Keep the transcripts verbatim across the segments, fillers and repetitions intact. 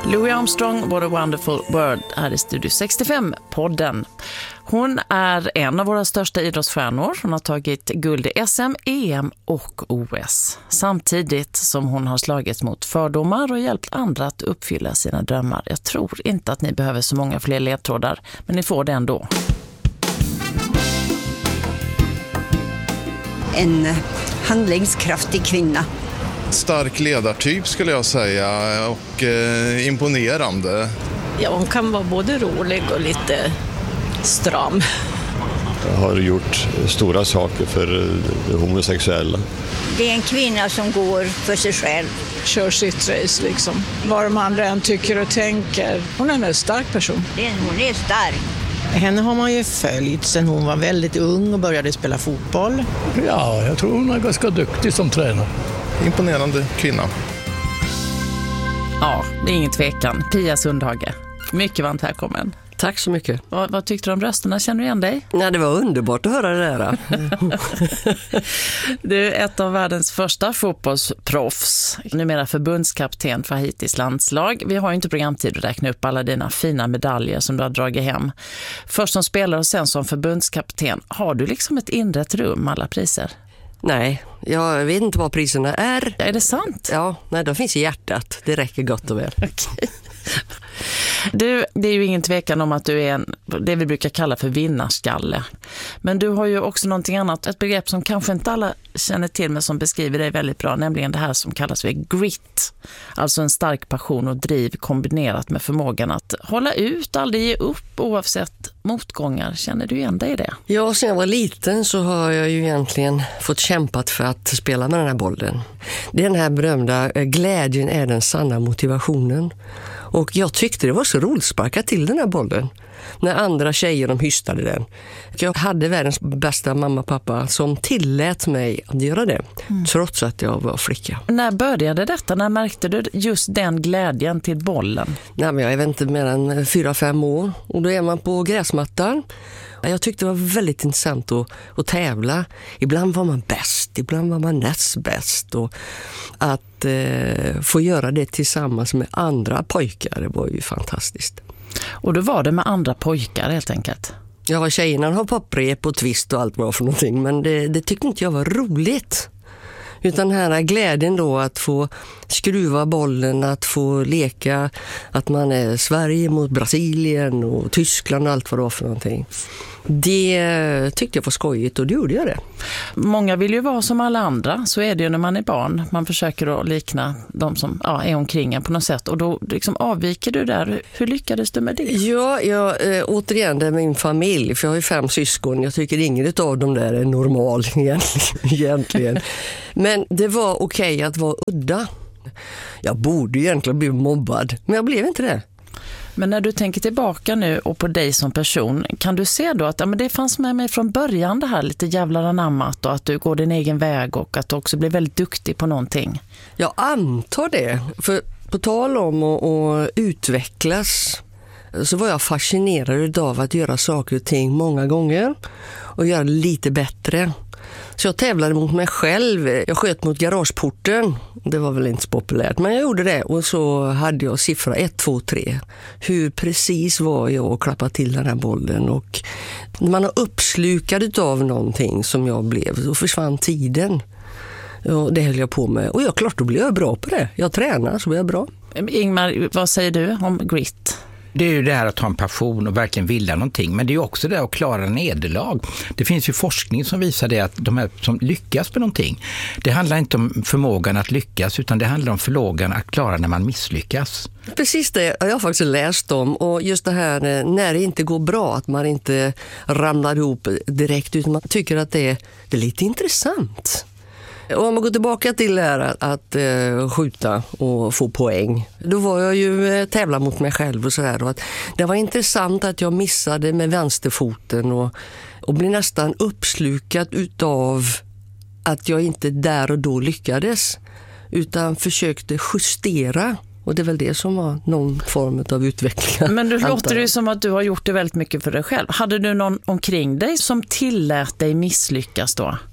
Louis Armstrong, What a Wonderful World, här i Studio sextiofem-podden. Hon är en av våra största idrottsstjärnor. Hon har tagit guld i S M, E M och O S. Samtidigt som hon har slagits mot fördomar och hjälpt andra att uppfylla sina drömmar. Jag tror inte att ni behöver så många fler ledtrådar, men ni får det ändå. En handlingskraftig kvinna. Stark ledartyp skulle jag säga och eh, imponerande. Ja, hon kan vara både rolig och lite stram. Jag har gjort stora saker för de homosexuella. Det är en kvinna som går för sig själv. Kör sitt race liksom. Vad de andra än tycker och tänker. Hon är en stark person. Hon är stark. Henne har man ju följt sedan hon var väldigt ung och började spela fotboll. Ja, jag tror hon är ganska duktig som tränare. Imponerande kvinna. Ja, det är ingen tvekan. Pia Sundhage. Mycket varmt välkommen. Tack så mycket. Vad, vad tyckte du om rösterna? Känner du igen dig? Nej, det var underbart att höra det där. Du är ett av världens första fotbollsproffs. Numera förbundskapten för Haitis landslag. Vi har ju inte programtid att räkna upp alla dina fina medaljer som du har dragit hem. Först som spelare och sen som förbundskapten. Har du liksom ett inrett rum alla priser? Nej, jag vet inte vad priserna är. Ja, är det sant? Ja, nej, de finns i hjärtat. Det räcker gott och väl. Okej. Du, det är ju ingen tvekan om att du är en, det vi brukar kalla för vinnarskalle. Men du har ju också någonting annat, ett begrepp som kanske inte alla känner till men som beskriver dig väldigt bra, nämligen det här som kallas för grit. Alltså en stark passion och driv kombinerat med förmågan att hålla ut, aldrig ge upp oavsett motgångar. Känner du igen dig i det? Ja, sen jag var liten så har jag ju egentligen fått kämpat för att spela med den här bollen. Den här berömda glädjen är den sanna motivationen. Och jag tyckte det var så roligt att sparka till den här bollen. När andra tjejer de hystade den. Jag hade världens bästa mamma och pappa som tillät mig att göra det. Mm. Trots att jag var flicka. När började detta? När märkte du just den glädjen till bollen? Nej, men jag vet inte, mer än fyra, fem år. Och då är man på gräsmattan. Jag tyckte det var väldigt intressant att, att tävla. Ibland var man bäst, ibland var man näst bäst. Och att eh, få göra det tillsammans med andra pojkar, det var ju fantastiskt. Och då var det med andra pojkar helt enkelt? Ja, tjejerna har popprep och twist och allt vad för någonting. Men det, det tyckte inte jag var roligt. Utan den här glädjen då att få skruva bollen, att få leka, att man är Sverige mot Brasilien och Tyskland och allt vad det var för någonting. Det tyckte jag var skojigt och det gjorde jag det. Många vill ju vara som alla andra, så är det ju när man är barn. Man försöker att likna de som ja, är omkring en på något sätt och då liksom avviker du där. Hur lyckades du med det? Ja, jag, äh, återigen det är min familj, för jag har ju fem syskon. Jag tycker ingen av dem där är normal egentligen. Men det var okej okay att vara udda. Jag borde egentligen bli mobbad, men jag blev inte det. Men när du tänker tillbaka nu och på dig som person, kan du se då att ja, men det fanns med mig från början det här lite jävlar anammat och att du går din egen väg och att du också blir väldigt duktig på någonting? Jag antar det, för på tal om att, att utvecklas så var jag fascinerad av att göra saker och ting många gånger och göra det lite bättre. Så jag tävlade mot mig själv. Jag sköt mot garageporten. Det var väl inte så populärt, men jag gjorde det. Och så hade jag siffra ett, två, tre. Hur precis var jag att klappa till den här bollen. Och när man har uppslukad av någonting som jag blev, så försvann tiden. Och det höll jag på med. Och jag klart, då blev jag bra på det. Jag tränar så blir jag bra. Ingmar, vad säger du om grit? Det är ju det här att ha en passion och verkligen vilja någonting. Men det är ju också det att klara nederlag. Det finns ju forskning som visar det att de här som lyckas med någonting, det handlar inte om förmågan att lyckas utan det handlar om förmågan att klara när man misslyckas. Precis det har jag faktiskt läst om. Och just det här när det inte går bra, att man inte ramlar ihop direkt utan man tycker att det är, det är lite intressant. Och om man går tillbaka till det här att, att uh, skjuta och få poäng, då var jag ju uh, tävla mot mig själv och sådär. Och att det var intressant att jag missade med vänsterfoten och, och blev nästan uppslukad utav att jag inte där och då lyckades utan försökte justera. Och det är väl det som var någon form av utveckling. Men du låter det ju som att du har gjort det väldigt mycket för dig själv. Hade du någon omkring dig som tillät dig misslyckas då?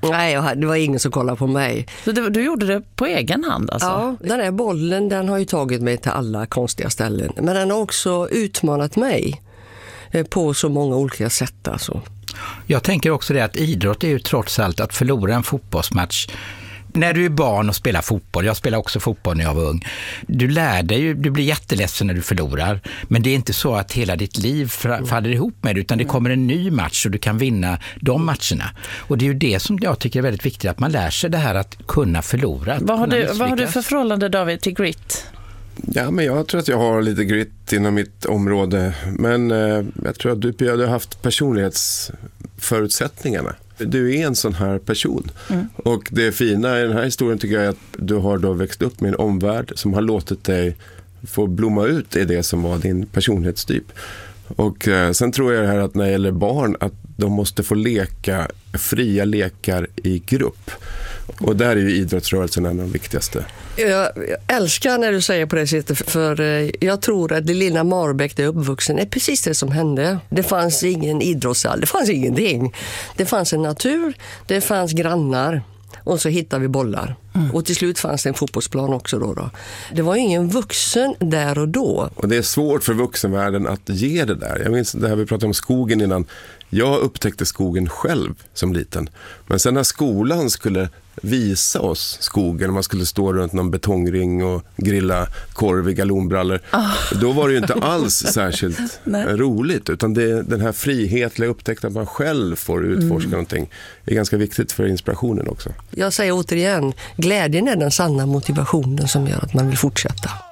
Nej, jag, det var ingen som kollade på mig. Så du, du gjorde det på egen hand alltså? Ja, den här bollen den har ju tagit mig till alla konstiga ställen. Men den har också utmanat mig på så många olika sätt alltså. Jag tänker också det att idrott är ju trots allt att förlora en fotbollsmatch. När du är barn och spelar fotboll, jag spelar också fotboll när jag var ung, du lär dig ju, du blir jätteledsen när du förlorar, men det är inte så att hela ditt liv faller ihop med det, utan det kommer en ny match och du kan vinna de matcherna. Och det är ju det som jag tycker är väldigt viktigt, att man lär sig det här att kunna förlora. Vad har du, vad har du för förhållande, David, till grit? Ja, men jag tror att jag har lite grit inom mitt område, men eh, jag tror att du, du har haft personlighetsförutsättningarna. Du är en sån här person. Mm. Och det fina i den här historien tycker jag är att du har då växt upp med en omvärld som har låtit dig få blomma ut i det som var din personlighetstyp. Och eh, sen tror jag det här att när det gäller barn att de måste få leka fria lekar i grupp. Och där är ju idrottsrörelsen en av de viktigaste. Jag älskar när du säger på det sättet, för jag tror att det lilla Marbäck där uppvuxen är precis det som hände. Det fanns ingen idrottshall, det fanns ingenting. Det fanns en natur, det fanns grannar och så hittade vi bollar. Mm. Och till slut fanns det en fotbollsplan också då, då. Det var ingen vuxen där och då. Och det är svårt för vuxenvärlden att ge det där. Jag minns det här vi pratade om skogen innan. Jag upptäckte skogen själv som liten. Men sen när skolan skulle visa oss skogen, man skulle stå runt någon betongring och grilla korv i galonbrallor, oh. då var det ju inte alls särskilt roligt, utan det, den här frihetliga upptäckten att man själv får utforska mm. någonting är ganska viktigt för inspirationen också. Jag säger återigen, glädjen är den sanna motivationen som gör att man vill fortsätta.